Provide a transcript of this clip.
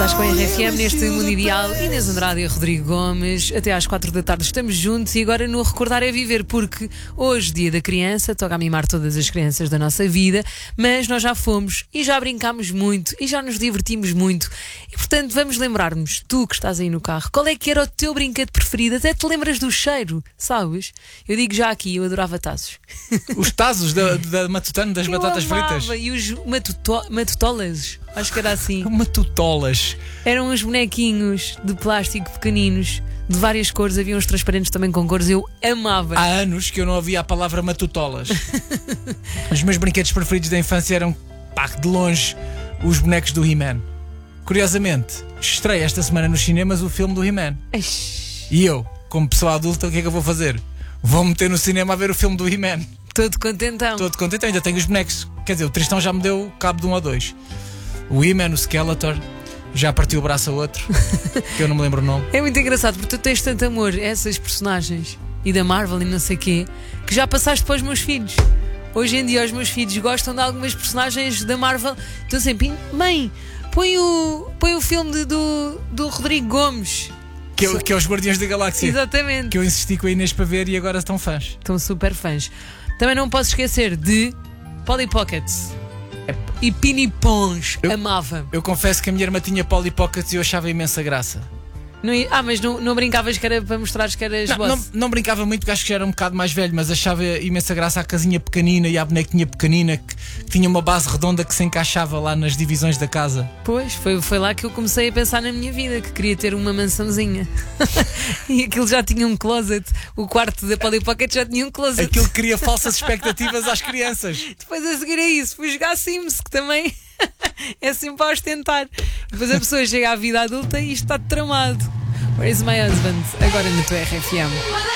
Estás com a RFM neste Mundo Ideal. Inês Andrade e Rodrigo Gomes. Até às 4 da tarde estamos juntos e agora no Recordar é Viver, porque hoje, dia da criança, toca a mimar todas as crianças da nossa vida, mas nós já fomos e já brincámos muito e já nos divertimos muito. E portanto vamos lembrar-nos, tu que estás aí no carro, qual é que era o teu brinquedo preferido? Até te lembras do cheiro, sabes? Eu digo já aqui, eu adorava tazos. Os tazos da Matutano, das batatas fritas. E os matutolas, acho que era assim. Matutolas. Eram uns bonequinhos de plástico pequeninos, de várias cores, havia uns transparentes também com cores, eu amava. Há anos que eu não ouvia a palavra matutolas. Os meus brinquedos preferidos da infância eram, pá, de longe, os bonecos do He-Man. Curiosamente, estreia esta semana nos cinemas o filme do He-Man. E eu, como pessoa adulta, o que é que eu vou fazer? Vou meter no cinema a ver o filme do He-Man. Todo contentão. Todo contente, ainda tenho os bonecos. Quer dizer, o Tristão já me deu cabo de um ou dois. O He-Man, o Skeletor, já partiu o braço a outro, que eu não me lembro o nome. É muito engraçado porque tu tens tanto amor a essas personagens e da Marvel e não sei quê, que já passaste para os meus filhos. Hoje em dia os meus filhos gostam de algumas personagens da Marvel. Estão sempre, mãe, põe o filme do Rodrigo Gomes. Que é os Guardiões da Galáxia. Exatamente. Que eu insisti com a Inês para ver e agora estão fãs. Estão super fãs. Também não posso esquecer de Polly Pockets e Pinipons. Amava. Eu confesso que a minha irmã tinha Polly Pockets e eu achava imensa graça. Mas não brincavas que era para mostrares que eras boss? Não brincava muito, porque acho que já era um bocado mais velho, mas achava imensa graça a casinha pequenina e a bonequinha pequenina que tinha uma base redonda que se encaixava lá nas divisões da casa. Pois, foi lá que eu comecei a pensar na minha vida, que queria ter uma mansãozinha. E aquilo já tinha um closet. O quarto da Polly Pocket já tinha um closet. Aquilo cria falsas expectativas às crianças. Depois a seguir a isso fui jogar Sims, que também é sempre para ostentar. Depois a pessoa chega à vida adulta e está tramado. Where is my husband? Agora na tua RFM.